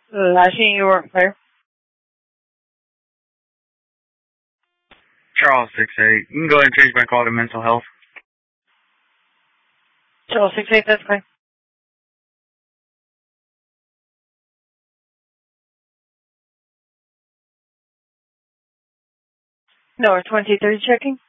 Last thing you weren't clear. Charles 68. You can go ahead and change my call to mental health. Charles 68, that's fine. No, 23 checking.